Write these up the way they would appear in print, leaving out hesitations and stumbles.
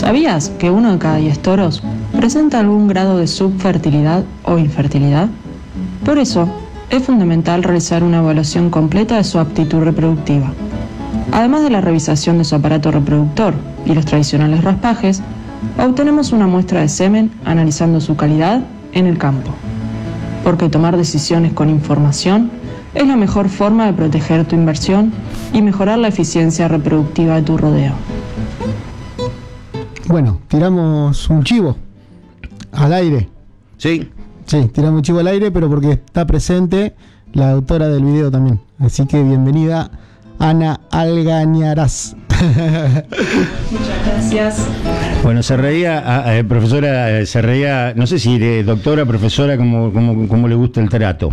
¿Sabías que 1 de cada 10 toros presenta algún grado de subfertilidad o infertilidad? Por eso, es fundamental realizar una evaluación completa de su aptitud reproductiva. Además de la revisación de su aparato reproductor y los tradicionales raspajes, obtenemos una muestra de semen analizando su calidad en el campo. Porque tomar decisiones con información es la mejor forma de proteger tu inversión y mejorar la eficiencia reproductiva de tu rodeo. Bueno, tiramos un chivo al aire. Sí. Sí, tiramos un chivo al aire, pero porque está presente la autora del video también. Así que bienvenida, Ana Algañarás. Muchas gracias. Bueno, se reía, profesora, se reía, no sé si doctora, profesora, como le gusta el trato.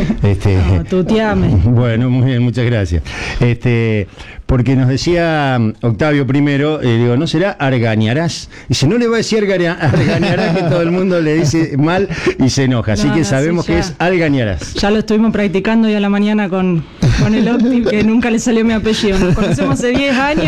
No, tuteame. Bueno, muy bien, muchas gracias. Porque nos decía Octavio primero, digo, ¿no será Argañarás? Dice, no le va a decir Argañarás, que todo el mundo le dice mal y se enoja. Así que sabemos que es Algañarás. Ya lo estuvimos practicando hoy a la mañana con el Octi, que nunca le salió mi apellido. Nos conocemos hace 10 años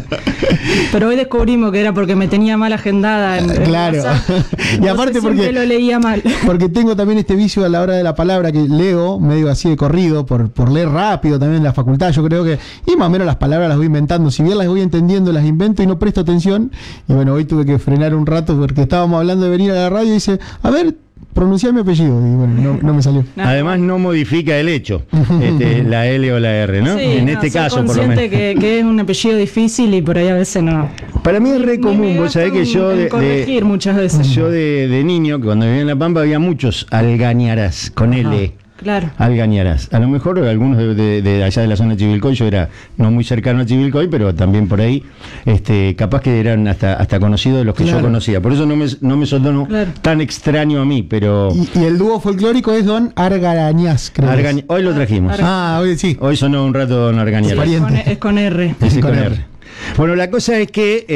pero hoy descubrimos que era porque me tenía mal agendada en claro. Y aparte porque lo leía mal. Porque tengo también este vicio a la hora de la palabra que leo medio así de corrido por leer rápido también en la facultad. Yo creo que y más o menos las palabras las voy inventando, si bien las voy entendiendo las invento y no presto atención. Y bueno, hoy tuve que frenar un rato porque estábamos hablando de venir a la radio y dice, a ver, pronunciar mi apellido, y bueno, no me salió. Además no modifica el hecho, la L o la R, ¿no? Sí, en este caso, por lo menos. Que es un apellido difícil y por ahí a veces no. Para mí es re común, vos sabés que yo corregir muchas veces. Yo de niño, que cuando vivía en La Pampa había muchos Algañarás, con L. Claro. Algañarás. A lo mejor algunos de allá de la zona de Chivilcoy, yo era no muy cercano a Chivilcoy, pero también por ahí, capaz que eran hasta conocidos de los que yo conocía. Por eso no me sonó tan extraño a mí, pero... Y el dúo folclórico es Don Argañarás, creo. Hoy lo trajimos. Hoy sí. Hoy sonó un rato Don Argañarás. Es con R. Es con R. Bueno, la cosa es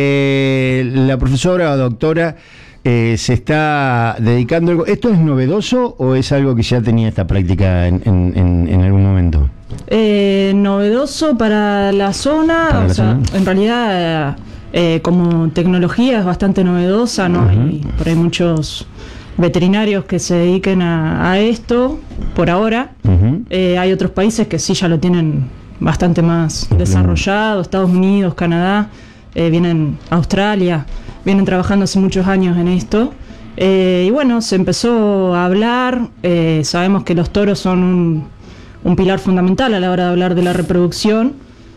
que la profesora o doctora se está dedicando a algo. ¿Esto es novedoso o es algo que ya tenía esta práctica en algún momento? Novedoso para la zona, en realidad como tecnología es bastante novedosa, ¿no? Hay por ahí muchos veterinarios que se dediquen a esto por ahora. Hay otros países que sí ya lo tienen bastante más desarrollado, Estados Unidos, Canadá, vienen Australia, vienen trabajando hace muchos años en esto. Y bueno, se empezó a hablar, sabemos que los toros son un pilar fundamental a la hora de hablar de la reproducción.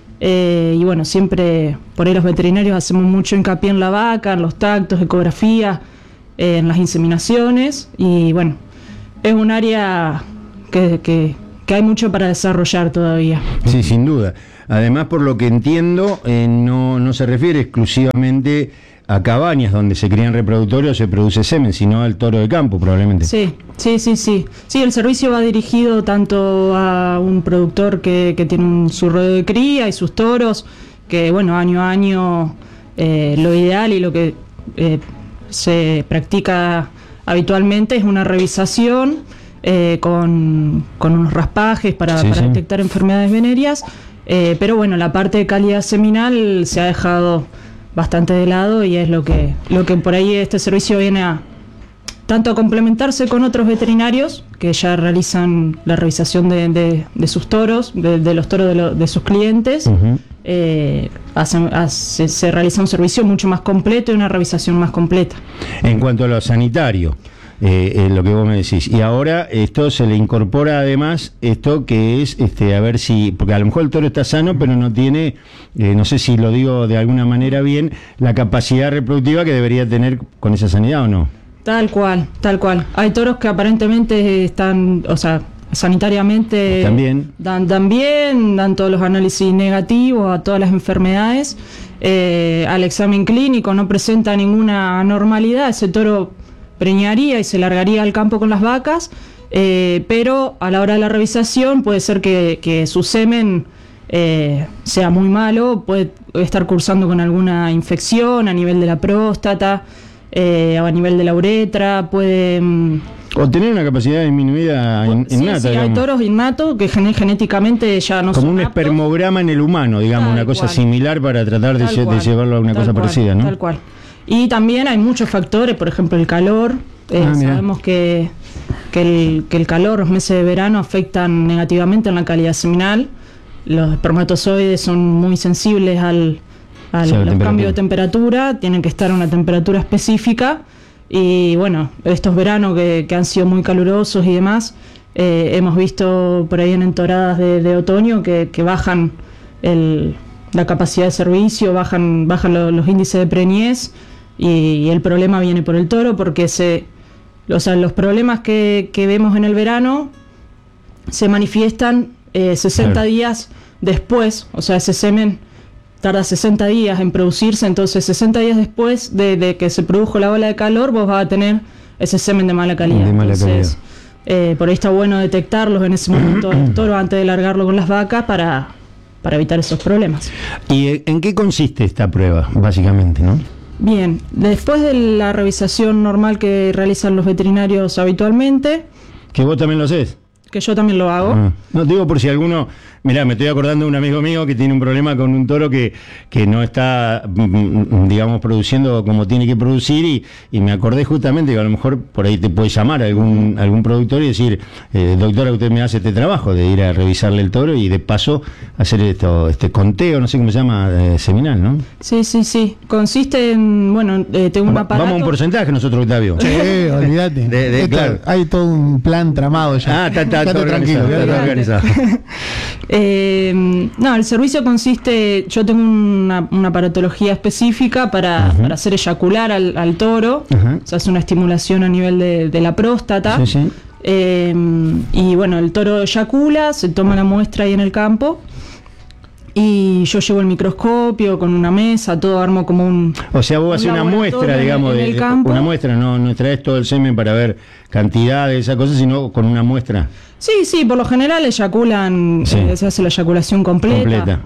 Y bueno, siempre por ahí los veterinarios hacemos mucho hincapié en la vaca, en los tactos, ecografías, en las inseminaciones. Y bueno, es un área que hay mucho para desarrollar todavía. Sí, sin duda. Además, por lo que entiendo, no se refiere exclusivamente a cabañas donde se crían reproductores o se produce semen, sino al toro de campo, probablemente. Sí. Sí, el servicio va dirigido tanto a un productor que tiene su rodeo de cría y sus toros, que bueno, año a año lo ideal y lo que se practica habitualmente es una revisación con unos raspajes para detectar enfermedades venéreas, pero bueno, la parte de calidad seminal se ha dejado bastante de lado y es lo que por ahí este servicio viene a tanto a complementarse con otros veterinarios que ya realizan la revisación de sus toros, de los toros de sus clientes. Se realiza un servicio mucho más completo y una revisación más completa. En cuanto a lo sanitario, lo que vos me decís, y ahora esto se le incorpora además esto que es a ver si, porque a lo mejor el toro está sano pero no tiene, no sé si lo digo de alguna manera bien, la capacidad reproductiva que debería tener con esa sanidad o no. Tal cual. Hay toros que aparentemente están, sanitariamente dan bien, dan todos los análisis negativos a todas las enfermedades, al examen clínico no presenta ninguna anormalidad, ese toro preñaría y se largaría al campo con las vacas, pero a la hora de la revisación puede ser que su semen sea muy malo, puede estar cursando con alguna infección a nivel de la próstata, a nivel de la uretra, puede... O tener una capacidad disminuida innata. Sí, hay toros innatos que genéticamente ya no son como un aptos. Espermograma en el humano, digamos, una cosa similar para tratar de llevarlo a una cosa parecida, ¿no? Tal cual. Y también hay muchos factores, por ejemplo el calor. Sabemos que el calor, los meses de verano afectan negativamente en la calidad seminal. Los espermatozoides son muy sensibles a los cambios de temperatura, tienen que estar a una temperatura específica. Y bueno, estos veranos que han sido muy calurosos y demás, hemos visto por ahí en temporadas de otoño que bajan la capacidad de servicio, bajan los índices de preñez, y el problema viene por el toro, porque los problemas que vemos en el verano se manifiestan 60 días después. O sea, ese semen tarda 60 días en producirse, entonces 60 días después de que se produjo la ola de calor, vos vas a tener ese semen de mala calidad. Entonces, por ahí está bueno detectarlos en ese momento del toro antes de largarlo con las vacas para evitar esos problemas. ¿Y en qué consiste esta prueba, básicamente, no? Bien, después de la revisación normal que realizan los veterinarios habitualmente... ¿Que vos también lo haces? Que yo también lo hago. No, digo por si alguno... Mirá, me estoy acordando de un amigo mío que tiene un problema con un toro que no está, digamos, produciendo como tiene que producir, y me acordé justamente que a lo mejor por ahí te puede llamar algún productor y decir, doctora, usted me hace este trabajo de ir a revisarle el toro y de paso hacer este conteo, no sé cómo se llama, seminal, ¿no? Sí. Consiste en, bueno, tengo un aparato... Vamos a un porcentaje nosotros, Octavio. Sí, olvídate. Claro. Hay todo un plan tramado ya. Está todo organizado. No, el servicio consiste, yo tengo una aparatología específica para hacer eyacular al toro. Se hace una estimulación a nivel de la próstata. Sí. Y bueno, el toro eyacula, se toma la muestra ahí en el campo, y yo llevo el microscopio con una mesa, todo, armo como un... O sea, vos haces una muestra, digamos, en el campo. Una muestra, no traes todo el semen para ver cantidades, esas cosas, sino con una muestra. Sí, por lo general eyaculan, se hace la eyaculación completa.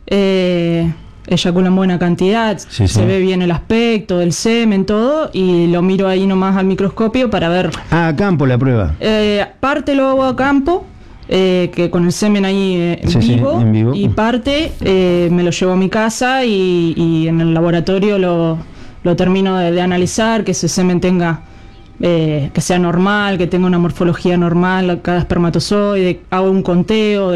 Eyaculan buena cantidad, se ve bien el aspecto del semen, todo, y lo miro ahí nomás al microscopio para ver... A campo la prueba. Parte lo hago a campo, que con el semen ahí en vivo, y parte me lo llevo a mi casa y en el laboratorio lo termino de analizar, que ese semen tenga... que sea normal, que tenga una morfología normal cada espermatozoide. Hago un conteo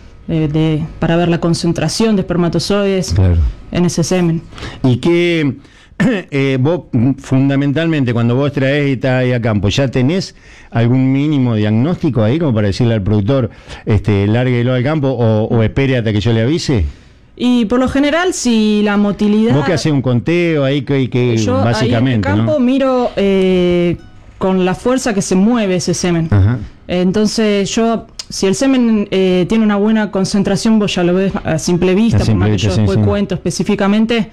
para ver la concentración de espermatozoides en ese semen. Y que vos fundamentalmente cuando vos traes y estás ahí a campo, ¿ya tenés algún mínimo diagnóstico ahí como para decirle al productor, lárguelo al campo o espere hasta que yo le avise? Y por lo general, si la motilidad... Vos que haces un conteo ahí que yo básicamente, ahí en el campo, ¿no? Miro con la fuerza que se mueve ese semen. Entonces yo, si el semen tiene una buena concentración, vos ya lo ves a simple vista, por más que yo después cuento específicamente,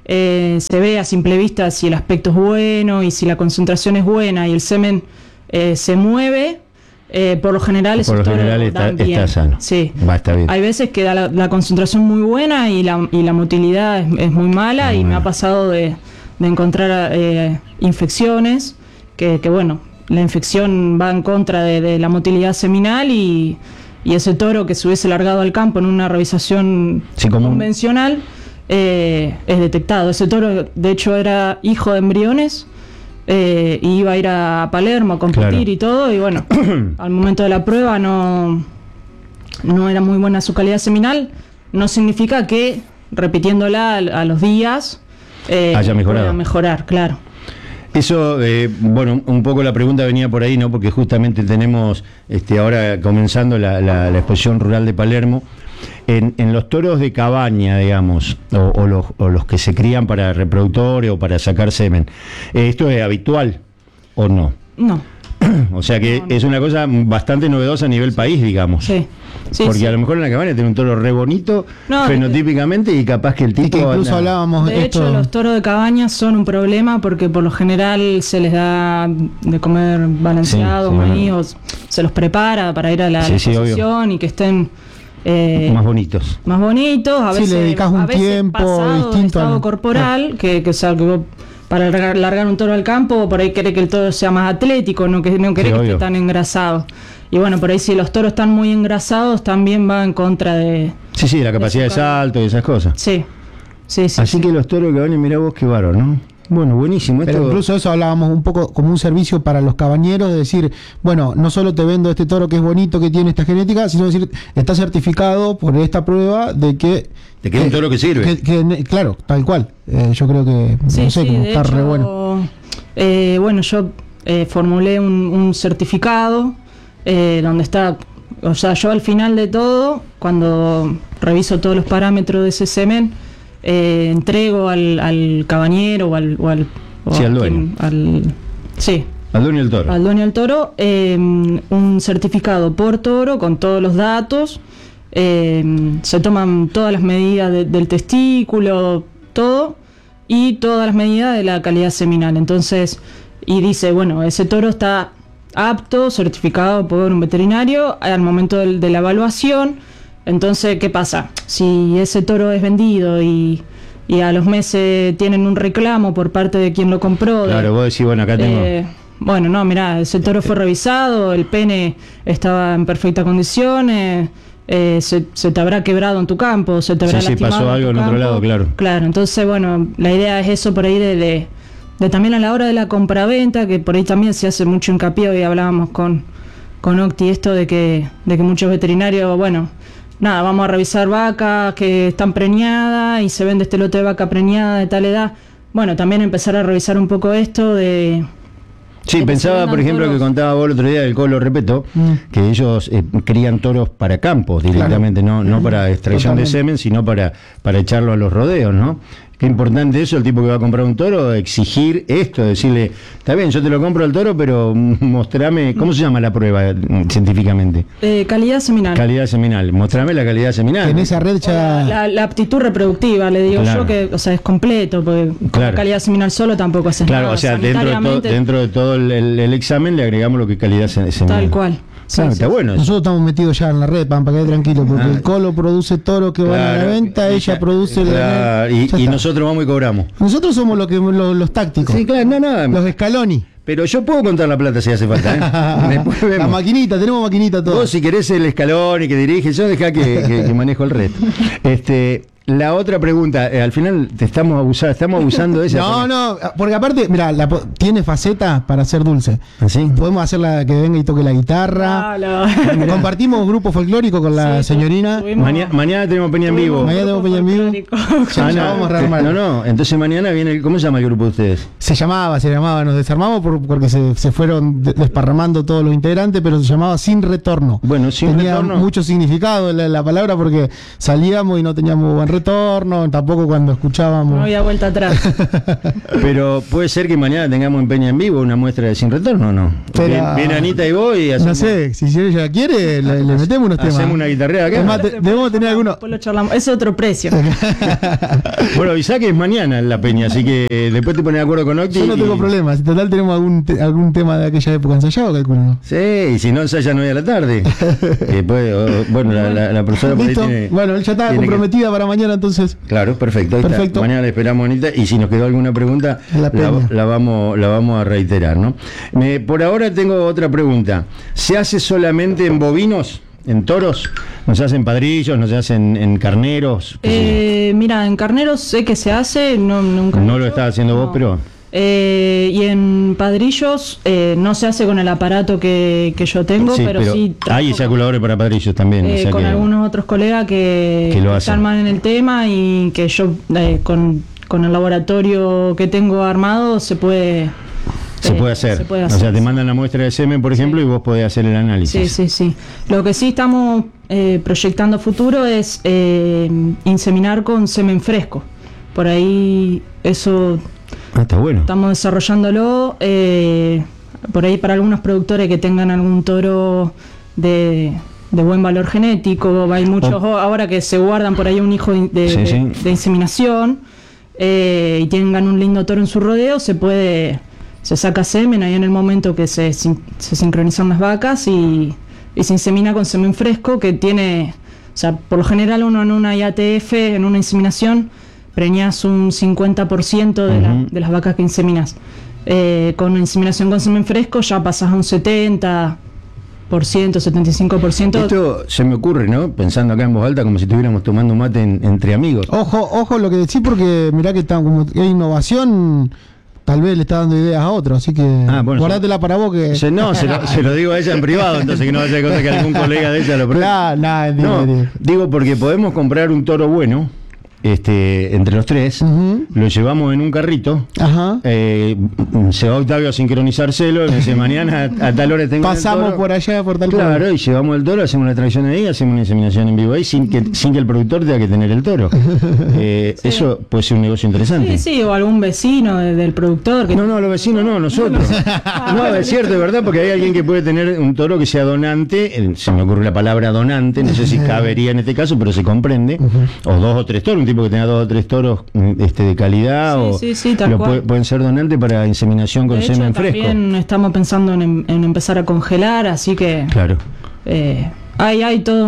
se ve a simple vista si el aspecto es bueno y si la concentración es buena y el semen se mueve. Por lo general está sano. Sí. Está bien. Hay veces que da la concentración muy buena y la motilidad es muy mala, y me ha pasado de encontrar infecciones que bueno, la infección va en contra de la motilidad seminal, y ese toro que se hubiese largado al campo en una revisación convencional es detectado. Ese toro de hecho era hijo de embriones. Y iba a ir a Palermo a competir y todo, y bueno, al momento de la prueba no era muy buena su calidad seminal. No significa que repitiéndola a los días haya mejorado. Pueda mejorar, claro. Eso, bueno, un poco la pregunta venía por ahí, ¿no? Porque justamente tenemos ahora comenzando la exposición rural de Palermo. En los toros de cabaña, digamos, o los que se crían para reproductores o para sacar semen, ¿esto es habitual o no? No. O sea que es una cosa bastante novedosa a nivel país, digamos. Sí. Porque a lo mejor en la cabaña tiene un toro re bonito, fenotípicamente, y capaz que el tipo... Y que incluso hablábamos de hecho, los toros de cabaña son un problema porque por lo general se les da de comer balanceado, maíz, o se los prepara para ir a la exposición y que estén... más bonitos. A veces le dedicas un tiempo distinto estado corporal, que vos, para largar un toro al campo, por ahí querés que el toro sea más atlético, no querés que esté tan engrasado. Y bueno, por ahí si los toros están muy engrasados, también va en contra de... la capacidad de salto y esas cosas. Sí. Así que los toros que van, mirá vos qué bárbaro, ¿no? Bueno, buenísimo. Pero incluso eso hablábamos un poco como un servicio para los cabañeros, de decir, bueno, no solo te vendo este toro que es bonito, que tiene esta genética, sino decir, está certificado por esta prueba de que... Te queda un toro que sirve. Claro, tal cual. Yo creo que, sí, no sé, sí, como está re bueno. Bueno, yo formulé un certificado donde está... O sea, yo al final de todo, cuando reviso todos los parámetros de ese semen, entrego al cabañero o al dueño. Al dueño del toro. Al dueño del toro, un certificado por toro con todos los datos. Se toman todas las medidas del testículo, todo, y todas las medidas de la calidad seminal. Entonces, y dice, bueno, ese toro está apto, certificado por un veterinario al momento de la evaluación. Entonces, ¿qué pasa? Si ese toro es vendido y a los meses tienen un reclamo por parte de quien lo compró. Claro, vos decís, bueno, acá tengo... bueno, no, mirá, ese toro fue revisado, el pene estaba en perfectas condiciones, se te habrá quebrado en tu campo, se te habrá lastimado. Sí, pasó algo en otro lado, claro. Claro, entonces, bueno, la idea es eso por ahí de también a la hora de la compraventa, que por ahí también se hace mucho hincapié, hoy hablábamos con Octi, esto de que muchos veterinarios, bueno, nada, vamos a revisar vacas que están preñadas y se vende este lote de vaca preñada de tal edad. Bueno, también empezar a revisar un poco esto de... Sí, pensaba, por ejemplo, que contaba vos el otro día del Colo Repeto, que ellos crían toros para campos directamente, claro. no para extracción de semen, sino para echarlo a los rodeos, ¿no? Qué importante eso, el tipo que va a comprar un toro, exigir esto, decirle, está bien, yo te lo compro al toro, pero mostrame, ¿cómo se llama la prueba científicamente? Calidad seminal. Calidad seminal, mostrame la calidad seminal. En esa red ya... La aptitud reproductiva, le digo yo, que, o sea, es completo, porque la calidad seminal solo tampoco hace nada. Claro, o sea, dentro de todo el examen le agregamos lo que es calidad seminal. Tal cual. Claro, está bueno. Nosotros estamos metidos ya en la red, para quedar tranquilo, porque el Colo produce toros que van a la venta, ella produce... y nosotros vamos y cobramos. Nosotros somos los tácticos. Sí, claro, los Scaloni. Pero yo puedo contar la plata si hace falta, ¿eh? La maquinita, tenemos maquinita todos. Vos si querés el Scaloni que dirige, yo dejá que manejo el resto. La otra pregunta, al final estamos abusando de esa. No, porque aparte, mira, tiene faceta para ser dulce. ¿Sí? Podemos hacerla que venga y toque la guitarra. Compartimos grupo folclórico con la señorina. Mañana tenemos Peña en vivo. Mañana tenemos Peña en vivo. Ya vamos a rearmar. No, entonces mañana viene, ¿cómo se llama el grupo de ustedes? Se llamaba, nos desarmamos porque se fueron desparramando todos los integrantes, pero se llamaba Sin Retorno. Bueno, tenía mucho significado la palabra, porque salíamos y no teníamos buen retorno, tampoco cuando escuchábamos. No había vuelta atrás. Pero puede ser que mañana tengamos en Peña en vivo una muestra de Sin Retorno, ¿o no? Viene Anita y vos y hacemos... No sé, si ella quiere, le metemos unos temas. Hacemos una guitarrea acá. Además, debemos tener algunos... Lo charlamos. Es otro precio. Bueno, avisá que es mañana en la Peña, así que después te pones de acuerdo con Octi. Yo no tengo problemas, en total tenemos algún tema de aquella época ensayado, calculo. Sí, y si no ensaya 9 de la tarde. Bueno, la profesora por ahí tiene... Bueno, él ya estaba comprometida para mañana, entonces. Claro, perfecto. Está. Mañana le esperamos, Anita, y si nos quedó alguna pregunta, la vamos a reiterar, ¿no? Por ahora tengo otra pregunta. ¿Se hace solamente en bovinos? ¿En toros? ¿No se hacen padrillos? ¿No se hacen en carneros? Mira, en carneros sé que se hace, nunca. No lo estás haciendo vos, pero... y en padrillos no se hace con el aparato que yo tengo, pero sí hay eyaculadores para padrillos también, o sea, con algunos otros colegas que están más en el tema, y que yo con el laboratorio que tengo armado se puede hacer. O sea, te mandan la muestra de semen, por ejemplo, y vos podés hacer el análisis. Sí. Lo que sí estamos proyectando futuro es inseminar con semen fresco. Por ahí eso... está bueno. Estamos desarrollándolo por ahí para algunos productores que tengan algún toro de buen valor genético. Hay muchos ahora que se guardan por ahí un hijo de inseminación y tengan un lindo toro en su rodeo, se saca semen ahí en el momento que se sincronizan las vacas y se insemina con semen fresco que tiene, o sea, por lo general uno en una IATF, en una inseminación, preñas un 50% de las vacas que inseminas. Con inseminación con semen fresco ya pasas a un 70%, 75%. Esto se me ocurre, ¿no? Pensando acá en voz alta, como si estuviéramos tomando mate entre amigos. Ojo lo que decís, porque mirá que como hay innovación, tal vez le está dando ideas a otros, así que bueno, guardátela para vos que... se lo digo a ella en privado, entonces que no vaya a cosa que algún colega de ella lo pregunte. No, digo porque podemos comprar un toro bueno, entre los tres, lo llevamos en un carrito, se va Octavio a sincronizárselo, y me dice, mañana a tal hora tengo pasamos por allá, por tal Claro, pueblo. Y llevamos el toro, hacemos una tracción ahí, hacemos una inseminación en vivo ahí, sin que el productor tenga que tener el toro. Sí. Eso puede ser un negocio interesante. Sí, o algún vecino del productor. No, los vecinos no, nosotros. No, es cierto, es verdad, porque hay alguien que puede tener un toro que sea donante, se me ocurre la palabra donante, no sé si cabería en este caso, pero se comprende, o 2 o 3 toros, un tipo que tenga 2 o 3 toros de calidad, pueden ser donantes para inseminación con semen fresco. También estamos pensando en empezar a congelar, así que claro. Hay todo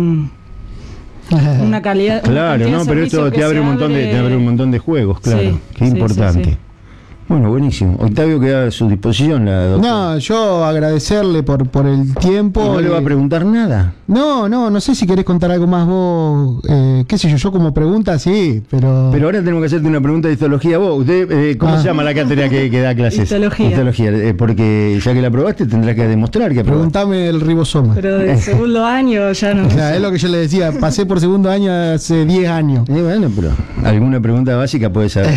una calidad. Claro, no, pero esto te abre un montón de juegos, claro. Sí, qué importante. Sí. Bueno, buenísimo. Octavio, queda a su disposición la doctora. No, yo agradecerle por el tiempo. ¿Y no le va a preguntar nada? No sé si querés contar algo más vos. Qué sé yo como pregunta, sí, pero... Pero ahora tenemos que hacerte una pregunta de histología. Vos, usted, ¿cómo se llama la cátedra que da clases? Histología. Porque ya que la probaste tendrás que demostrar que aprobaste. Preguntame el ribosoma. Pero de segundo año ya no. O sea, es lo que yo le decía, pasé por segundo año hace 10 años. Bueno, pero alguna pregunta básica puede saber.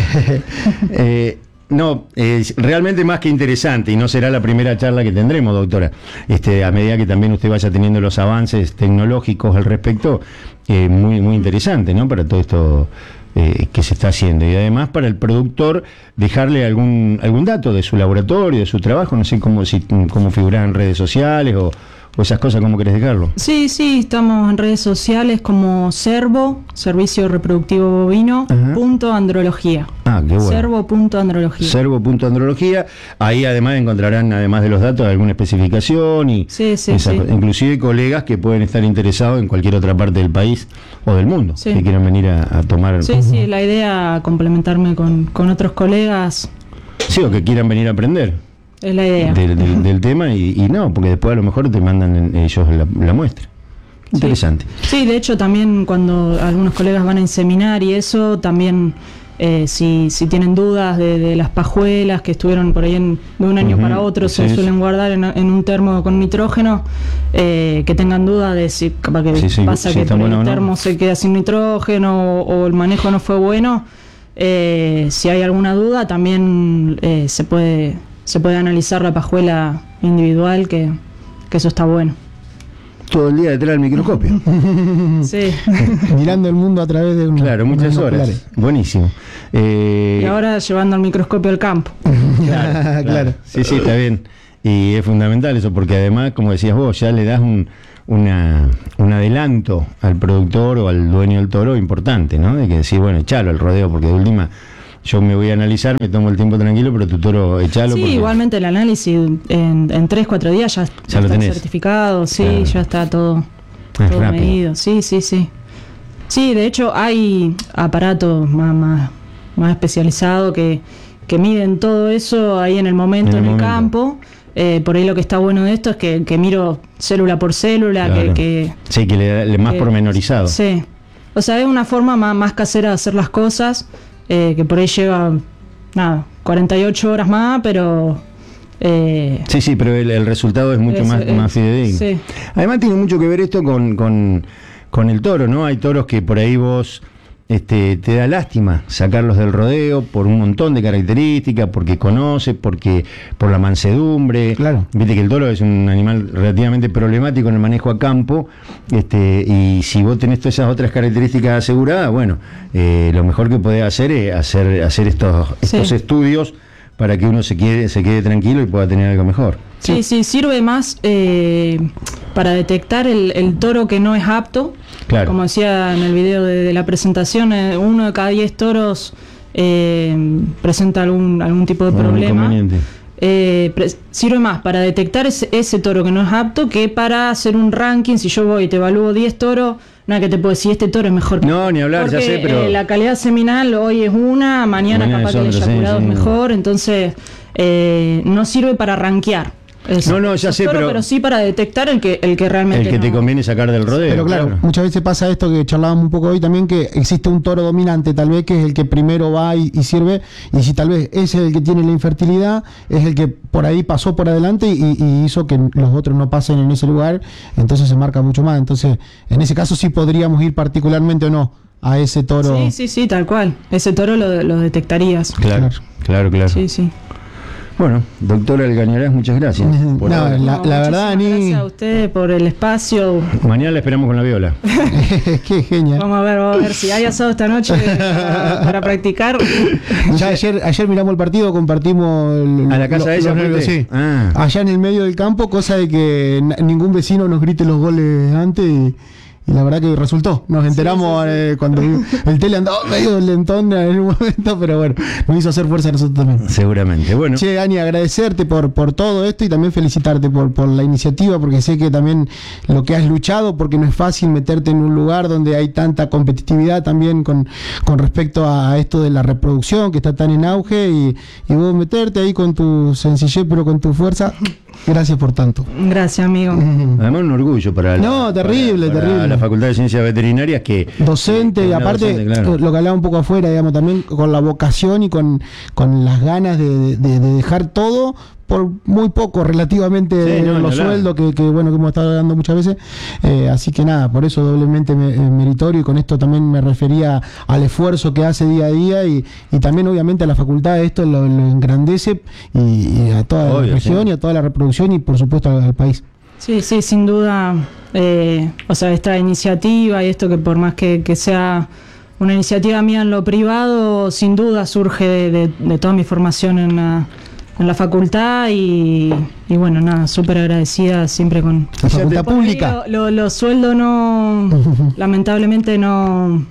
No, es realmente más que interesante, y no será la primera charla que tendremos, doctora. A medida que también usted vaya teniendo los avances tecnológicos al respecto, muy, muy interesante, ¿no? Para todo esto que se está haciendo. Y además para el productor dejarle algún dato de su laboratorio, de su trabajo, no sé cómo figurar en redes sociales o esas cosas, ¿cómo querés dejarlo? Sí, estamos en redes sociales como Cervo, Servicio Reproductivo Bovino, @andrología. Qué bueno. Cervo.andrología. Cervo.andrología. Ahí además encontrarán, además de los datos, alguna especificación y inclusive colegas que pueden estar interesados en cualquier otra parte del país o del mundo, que quieran venir a tomar. Sí, la idea complementarme con otros colegas. Sí, o que quieran venir a aprender. Es la idea. Del tema y no, porque después a lo mejor te mandan ellos la muestra. Interesante. Sí, de hecho también cuando algunos colegas van a inseminar y eso, también si tienen dudas de las pajuelas que estuvieron por ahí de un año para otro, se suelen guardar en un termo con nitrógeno, que tengan duda de si capaz que pasa que el termo se queda sin nitrógeno o el manejo no fue bueno. Si hay alguna duda, también se puede analizar la pajuela individual, que eso está bueno. Todo el día detrás del microscopio. Sí. Mirando el mundo a través de Claro, muchas horas. Buenísimo. Y ahora llevando el microscopio al campo. Claro. Sí, está bien. Y es fundamental eso, porque además, como decías vos, ya le das un adelanto al productor o al dueño del toro importante, ¿no? De que decir, bueno, echalo al rodeo, porque de última yo me voy a analizar, me tomo el tiempo tranquilo, pero tu toro echalo. Sí, igualmente el análisis en 3-4 días ya está certificado, claro. Ya está todo medido. Sí. Sí, de hecho hay aparatos más especializados que miden todo eso ahí en el momento en el campo. Por ahí lo que está bueno de esto es que miro célula por célula, claro. que le más pormenorizado. Sí, o sea, es una forma más casera de hacer las cosas. Que por ahí lleva 48 horas más, pero sí, pero el resultado es mucho más fidedigno. Sí. Además tiene mucho que ver esto con el toro, ¿no? Hay toros que por ahí vos te da lástima sacarlos del rodeo por un montón de características, porque conoce, por la mansedumbre. Claro. Viste que el toro es un animal relativamente problemático en el manejo a campo, y si vos tenés todas esas otras características aseguradas, bueno, lo mejor que podés hacer es hacer estos estudios para que uno se quede tranquilo y pueda tener algo mejor. Sí, sirve más para detectar el toro que no es apto. Claro. Como decía en el video de la presentación, 1 de cada 10 toros presenta algún tipo de problema. Sirve más para detectar ese toro que no es apto que para hacer un ranking. Si yo voy y te evalúo 10 toros, no es que te puedo decir este toro es mejor que no, ni hablar, porque, ya sé, pero la calidad seminal hoy es mañana capaz que el eyaculado es mejor. Entonces no sirve para rankear. No, ya sé, pero sí para detectar el que realmente el que te conviene sacar del rodeo. Pero claro, muchas veces pasa esto que charlábamos un poco hoy también, que existe un toro dominante, tal vez que es el que primero va y sirve, y si tal vez ese es el que tiene la infertilidad, es el que por ahí pasó por adelante y hizo que los otros no pasen en ese lugar, entonces se marca mucho más. Entonces, en ese caso sí podríamos ir particularmente o no a ese toro. Sí, tal cual. Ese toro lo detectarías. Claro. Sí. Bueno, doctora Algañarás, muchas gracias. La verdad, Ani. Gracias a ustedes por el espacio. Mañana la esperamos con la viola. Qué genial. Vamos a ver si hay asado esta noche para practicar. Ya ayer miramos el partido, compartimos a la casa de ella, sí. Allá en el medio del campo, cosa de que ningún vecino nos grite los goles antes y la verdad que resultó. Nos enteramos cuando el tele andaba medio lentón en un momento, pero bueno, nos hizo hacer fuerza a nosotros también. Seguramente. Bueno. Che, Ani, agradecerte por todo esto y también felicitarte por la iniciativa, porque sé que también lo que has luchado, porque no es fácil meterte en un lugar donde hay tanta competitividad también con respecto a esto de la reproducción que está tan en auge y vos meterte ahí con tu sencillez pero con tu fuerza. Gracias por tanto. Gracias, amigo. Además, un orgullo para terrible. la Facultad de Ciencias Veterinarias que docente, y aparte claro. Lo que hablaba un poco afuera, digamos, también con la vocación y con las ganas de dejar todo por muy poco relativamente los sueldos que bueno, que hemos estado hablando muchas veces, así que nada, por eso doblemente meritorio, y con esto también me refería al esfuerzo que hace día a día y también obviamente a la facultad esto lo engrandece y a toda la región y a toda la reproducción y por supuesto al país. Sí, sin duda, o sea, esta iniciativa y esto que por más que sea una iniciativa mía en lo privado, sin duda surge de toda mi formación en la facultad y bueno, nada, súper agradecida siempre con la facultad pública. Los sueldos lamentablemente no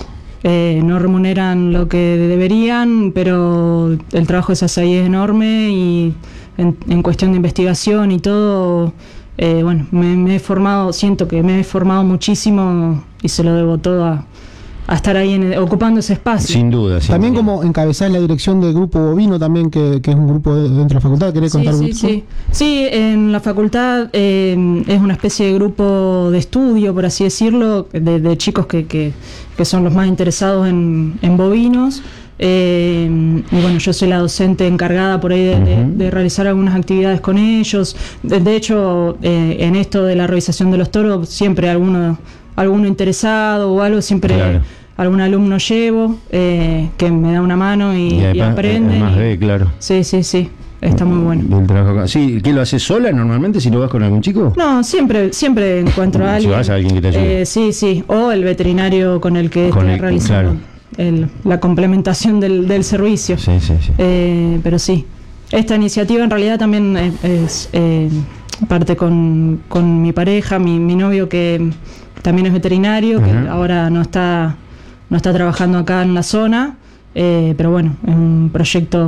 remuneran lo que deberían, pero el trabajo que se hace ahí es enorme y en cuestión de investigación y todo, bueno, me he formado, siento que me he formado muchísimo y se lo debo todo a estar ahí ocupando ese espacio. Sin duda. También como encabezar la dirección del grupo bovino también, que es un grupo dentro de la facultad. ¿Querés contar un poco? Sí, en la facultad es una especie de grupo de estudio, por así decirlo, de chicos que son los más interesados en bovinos. Y bueno, yo soy la docente encargada por ahí de realizar algunas actividades con ellos. De hecho, en esto de la revisación de los toros, siempre alguno interesado o algo, siempre algún alumno llevo que me da una mano y aprende. Más claro. Sí, está muy bueno. El trabajo. Sí, ¿qué lo haces sola normalmente si no vas con algún chico? No, siempre encuentro a alguien. Si vas a alguien que te ayude. Sí, o el veterinario con el que esté realizando la complementación del servicio. Sí. Pero sí, esta iniciativa en realidad también es parte con mi pareja, mi novio que también es veterinario, que ahora no está trabajando acá en la zona, pero bueno, es un proyecto